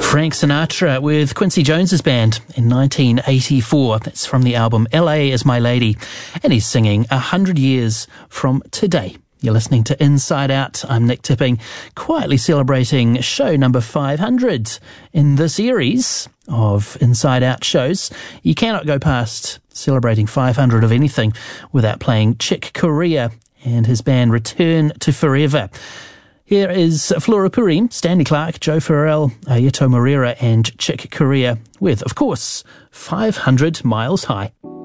Frank Sinatra with Quincy Jones's band in 1984. That's from the album LA is My Lady. And he's singing 100 years from today. You're listening to Inside Out. I'm Nick Tipping, quietly celebrating show number 500 in the series of Inside Out shows. You cannot go past celebrating 500 of anything without playing Chick Corea and his band Return to Forever. Here is Flora Purim, Stanley Clarke, Joe Farrell, Ayeto Moreira and Chick Corea with, of course, 500 Miles High.